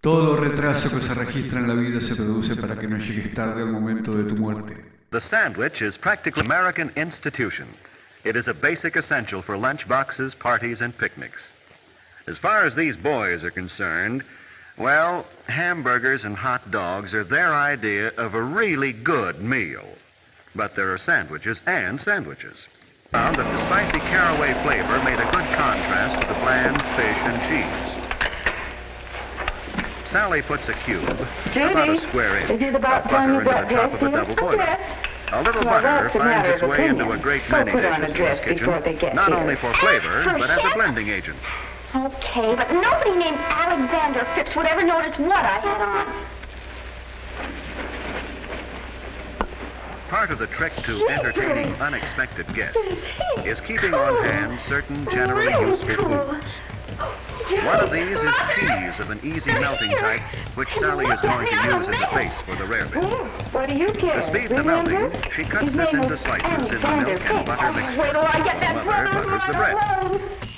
Todo retraso que se registra en la vida se produce para que no llegues tarde al momento de tu muerte. The sandwich is practically an American institution. It is a basic essential for lunch boxes, parties, and picnics. As far as these boys are concerned, well, hamburgers and hot dogs are their idea of a really good meal. But there are sandwiches and sandwiches. Found that the spicy caraway flavor made a good contrast to the bland fish and cheese. Sally puts a cube, about a square inch, of butter into the top of a double boiler. A little butter finds its way into a great many dishes in this kitchen, not only for flavor, but as a blending agent. Okay, but nobody named Alexander Phipps would ever notice what I had on. Part of the trick to entertaining unexpected guests is keeping on hand certain generally useful foods. One of these is cheese of an easy melting type, which Sally is going to use as a base for the rarebit. What do you care? To speed the melting, she cuts this into slices in the milk and butter mixture. Wait till I get that Mother butters the bread.